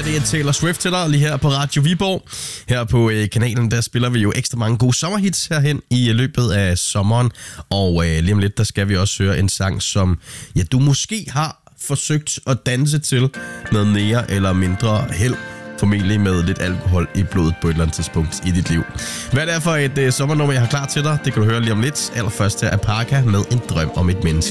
det er Taylor Swift til dig lige her på Radio Viborg. Her på kanalen, der spiller vi jo ekstra mange gode sommerhits herhen i løbet af sommeren. Og lige om lidt, der skal vi også høre en sang, som du måske har forsøgt at danse til med mere eller mindre held. Formentlig med lidt alkohol i blodet på et eller andet tidspunkt i dit liv. Hvad det er for et sommernummer, jeg har klar til dig, det kan du høre lige om lidt. Allerførst er Parka med En drøm om et menneske.